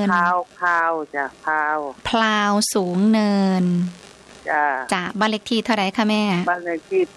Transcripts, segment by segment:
พาวจ้ะพลาวสูงเนินจ้ะบ้านเลขที่เท่าไหร่คะแม่บ้านเลขที่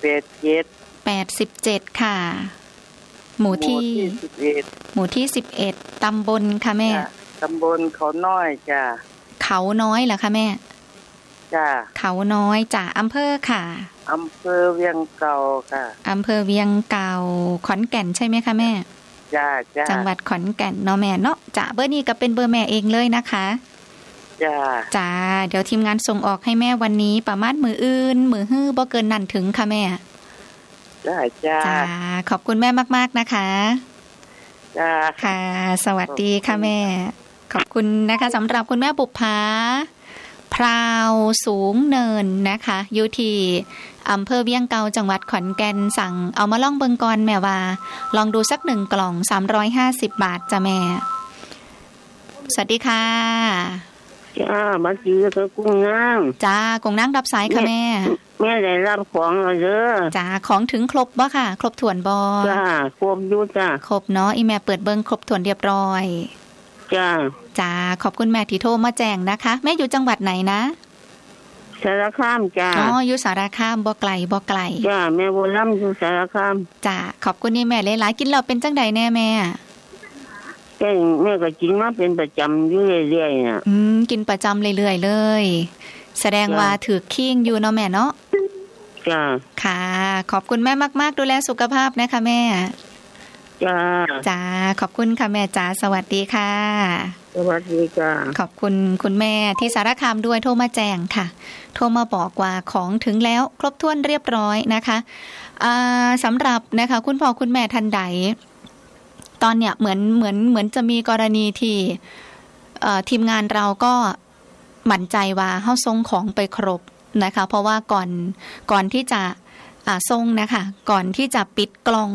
87ค่ะหมู่ที่11ตำบลค่ะแม่ตำบลเขาน้อยจ้ะเขาน้อยเหรอคะแม่จ้ะเขาน้อยจ้ะอำเภอค่ะอำเภอเวียงเก่าค่ะอำเภอเวียงเก่าขอนแก่นใช่ไหมคะแม่จ้ะจังหวัดขอนแก่นเนาะแม่เนาะจ้ะเบอร์นี้ก็เป็นเบอร์แม่เองเลยนะคะจ้ะเดี๋ยวทีมงานส่งออกให้แม่วันนี้ประมาณมื้ออื่นมื้อฮื้อบ่เกินนั่นถึงค่ะแม่จ้าขอบคุณแม่มากๆนะคะจ้าค่ะสวัสดีค่ะแม่ขอบคุณนะคะสำหรับคุณแม่บุปผาพราวสูงเนินนะคะอยู่ที่อำเภอเวียงเก่าจังหวัดขอนแก่นสั่งเอามาลองเบิ่งก่อนแม่ว่าลองดูสัก1กล่อง350 บาทจ้ะแม่สวัสดีค่ะจ้าบัดนี้ก็กุ้งนางจ้ากุ้งนางรับสายค่ะแม่ได้รับของแล้วเด้อจ้าของถึงครบบ่ค่ะครบถ้วนบ่จ้าครบอยู่จ้าครบเนาะอีแม่เปิดเบิ่งครบถ้วนเรียบร้อยจ้าขอบคุณแม่ที่โทรมาแจ้งนะคะแม่อยู่จังหวัดไหนนะสารคามจ้าอยู่สารคามบ่ไกลจ้าแม่บุญล้ำอยู่สารคามจ้าขอบคุณนี่แม่หลายๆกินเราเป็นจังใดแน่แม่แม่ก็กินมาเป็นประจำอยู่เรื่อยๆน่ะกินประจำเรื่อยๆเลยแสดงว่าถือขิงอยู่เนาะแม่เนาะจ้าค่ะขอบคุณแม่มากๆดูแลสุขภาพนะคะแม่จ้าขอบคุณค่ะแม่จ๋าสวัสดีค่ะสวัสดีจ้าขอบคุณคุณแม่ที่สารคามด้วยโทรมาแจ้งค่ะโทรมาบอกว่าของถึงแล้วครบถ้วนเรียบร้อยนะคะสำหรับนะคะคุณพ่อคุณแม่ท่านใดตอนเนี้ยเหมือนจะมีกรณีที่ทีมงานเราก็หมั่นใจว่าเฮาส่งของไปครบนะคะเพราะว่าก่อนที่จะส่งนะคะก่อนที่จะปิดกล่อง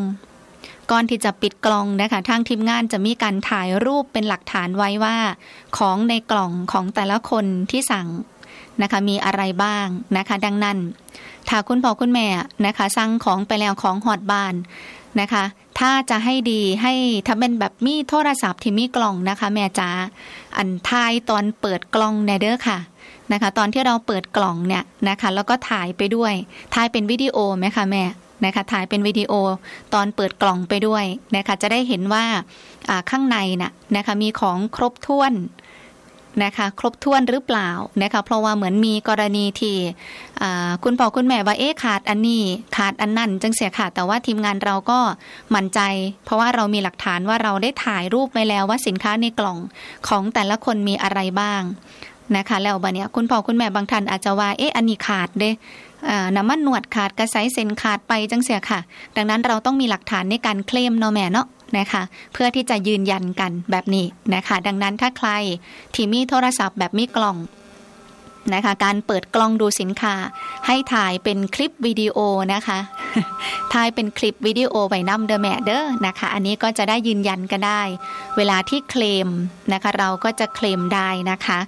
นะคะทางทีมงานจะมีการถ่ายรูปเป็นหลักฐานไว้ว่าของในกล่องของแต่ละคนที่สั่งนะคะมีอะไรบ้างนะคะดังนั้นถ้าคุณพ่อคุณแม่นะคะสั่งของไปแล้วของฮอดบ้านนะคะถ้าจะให้ดีให้ถ้าเป็นแบบมีโทรศัพท์ที่มีกล่องนะคะแม่จ๋าอันถ่ายตอนเปิดกล่องแน่เด้อค่ะนะคะตอนที่เราเปิดกล่องเนี่ยนะคะแล้วก็ถ่ายไปด้วยถ่ายเป็นวิดีโอไหมคะแม่นะคะถ่ายเป็นวิดีโอตอนเปิดกล่องไปด้วยนะคะจะได้เห็นว่าข้างในน่ะนะคะมีของครบถ้วนนะคะครบถ้วนหรือเปล่านะคะเพราะว่าเหมือนมีกรณีที่คุณพ่อคุณแม่ว่าขาดอันนี้ขาดอันนั่นจังเสียค่ะแต่ว่าทีมงานเราก็มั่นใจเพราะว่าเรามีหลักฐานว่าเราได้ถ่ายรูปไว้แล้วว่าสินค้าในกล่องของแต่ละคนมีอะไรบ้างนะคะแล้วบัดเนี้ยคุณพ่อคุณแม่บางท่านอาจจะว่าอันนี้ขาดเด้น้ำมันหนวดขาดกระไสเส้นขาดไปจังเสียค่ะดังนั้นเราต้องมีหลักฐานในการเคลมเนาะแม่เนาะนะคะเพื่อที่จะยืนยันกันแบบนี้นะคะดังนั้นถ้าใครที่มีโทรศัพท์แบบมีกล่องนะคะการเปิดกล้องดูสินค้าให้ถ่ายเป็นคลิปวิดีโอนะคะถ่ายเป็นคลิปวิดีโอไว้นำเด้อแม่เด้อนะคะอันนี้ก็จะได้ยืนยันกันได้เวลาที่เคลมนะคะเราก็จะเคลมได้นะคะ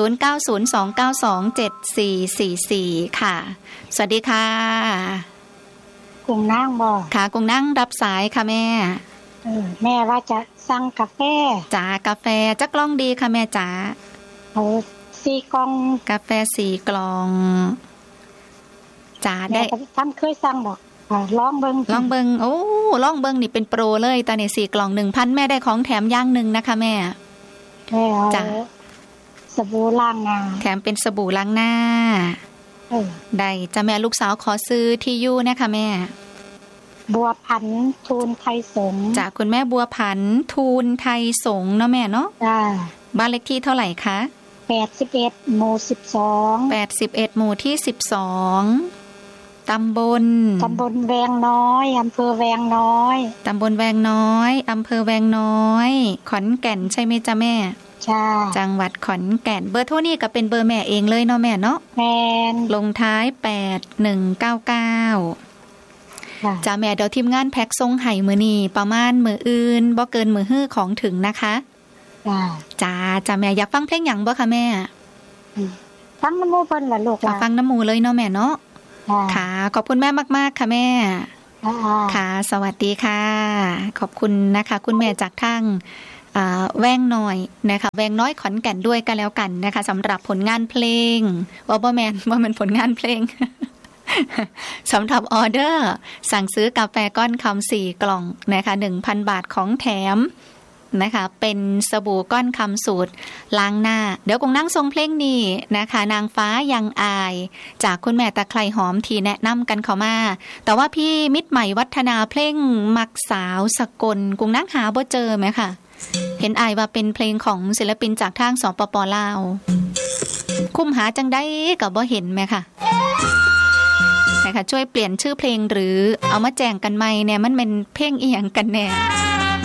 0902927444ค่ะสวัสดีค่ะกุ้งนั่งบ่ค่ะกุ้งนั่งรับสายค่ะแม่แม่ว่าจะสั่งกาแฟจ้ากาแฟจักล่องดีค่ะแม่จ๋า 4 กล่องกาแฟ4 กล่องจ้าได้ท่านเคยสั่งบ่ลองเบิ่งโอ้ลองเบิ่งนี่เป็นโปรเลยตอนนี้4 กล่อง 1,000 แม่ได้ของแถมอย่างนึงนะคะแม่จ้าสบู่ล้างหน้าแถมเป็นสบู่ล้างหน้าได้จ้าแม่ลูกสาวขอซื้อที่อยู่นะคะแม่บัวพันธุ์ทูลไทยสงฆ์จากคุณแม่บัวพันธุ์ทูลไทยสงฆ์เนาะแม่เนาะจ้าบ้านเลขที่เท่าไหร่คะ 81 หมู่ 12 81 หมู่ที่12ตำบลแวงน้อยอำเภอแวงน้อยตำบลแวงน้อยอำเภอแวงน้อยขอนแก่นใช่ไหมจ๊ะแม่จ้าจังหวัดขอนแก่นเบอร์โทรนี่ก็เป็นเบอร์แม่เองเลยเนาะแม่เนาะแม่นลงท้าย8199จ้าแม่เดี๋ยวทีมงานแพ็คส่งให้มื้อนี้ประมาณมื้ออื่นบ่เกินมื้อฮื้อของถึงนะคะจ้าแม่อยากฟังเพลงหยังบ่คะแม่ฟังน้ำมูเพิ่นล่ะลูกฟังน้ำมูเลยเนาะแม่เนาะค่ะขอบคุณแม่มากๆค่ะแม่ค่ะสวัสดีค่ะขอบคุณนะคะคุณแม่จากทางแว่งน้อยนะคะแว่งน้อยขอนแก่นด้วยกันแล้วกันนะคะสำหรับผลงานเพลงว่าบ่แม่นผลงานเพลง สำหรับออเดอร์สั่งซื้อกาแฟก้อนคำ4 กล่องนะคะ 1,000 บาทของแถมนะคะเป็นสบู่ก้อนคำสูตรล้างหน้าเดี๋ยวกงนั่งทรงเพลงนี้นะคะนางฟ้ายังอายจากคุณแม่ตะไคร่หอมที่แนะนำกันเข้ามาแต่ว่าพี่มิตรใหม่วัฒนาเพลงมักสาวสกลกงนั่งหาบ่เจอไหมค่ะเห็นอายว่าเป็นเพลงของศิลปินจากทางสปป.ลาวคุ้มหาจังได้กับบ่เห็นไหมค่ะนะคะช่วยเปลี่ยนชื่อเพลงหรือเอามาแจ้งกันใหม่เนี่ยมันเป็นเพลงอีหยังกันแน่